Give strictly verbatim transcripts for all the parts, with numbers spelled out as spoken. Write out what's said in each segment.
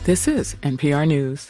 This is N P R News.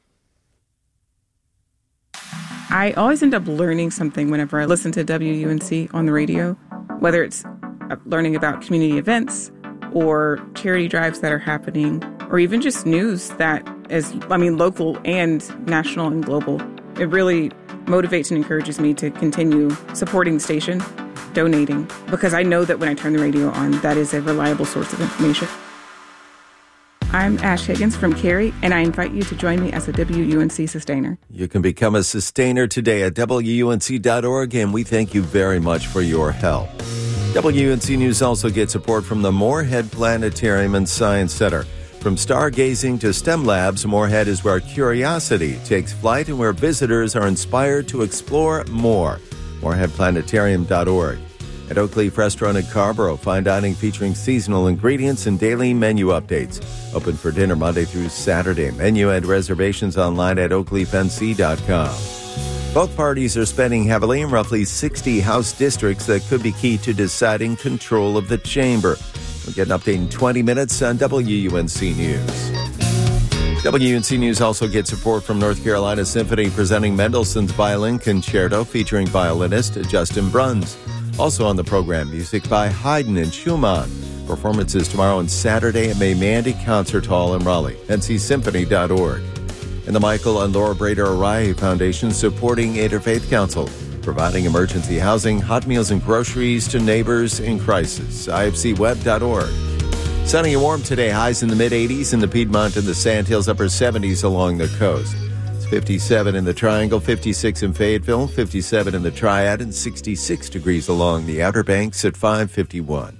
I always end up learning something whenever I listen to W U N C on the radio, whether it's learning about community events or charity drives that are happening, or even just news that is, I mean, local and national and global. It really motivates and encourages me to continue supporting the station, donating, because I know that when I turn the radio on, that is a reliable source of information. I'm Ash Higgins from Cary, and I invite you to join me as a W U N C sustainer. You can become a sustainer today at W U N C dot org, and we thank you very much for your help. W U N C News also gets support from the Moorhead Planetarium and Science Center. From stargazing to STEM labs, Moorhead is where curiosity takes flight and where visitors are inspired to explore more. moorhead planetarium dot org. At Oak Leaf Restaurant in Carrboro, fine dining featuring seasonal ingredients and daily menu updates. Open for dinner Monday through Saturday. Menu and reservations online at oak leaf n c dot com. Both parties are spending heavily in roughly sixty House districts that could be key to deciding control of the chamber. We'll get an update in twenty minutes on W U N C News. W U N C News also gets support from North Carolina Symphony presenting Mendelssohn's Violin Concerto featuring violinist Justin Bruns. Also on the program, music by Haydn and Schumann. Performances tomorrow and Saturday at May Mandy Concert Hall in Raleigh. n c symphony dot org. And the Michael and Laura Brader Arahi Foundation supporting Interfaith Council, providing emergency housing, hot meals, and groceries to neighbors in crisis. I F C web dot org. Sunny and warm today, highs in the mid-eighties in the Piedmont and the Sandhills, upper seventies along the coast. It's fifty-seven in the Triangle, fifty-six in Fayetteville, fifty-seven in the Triad, and sixty-six degrees along the Outer Banks at five fifty-one.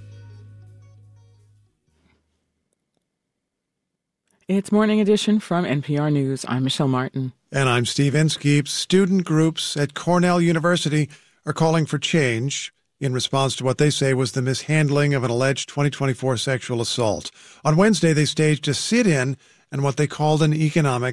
It's Morning Edition from N P R News. I'm Michelle Martin. And I'm Steve Inskeep. Student groups at Cornell University are calling for change in response to what they say was the mishandling of an alleged twenty twenty-four sexual assault. On Wednesday, they staged a sit-in and what they called an economic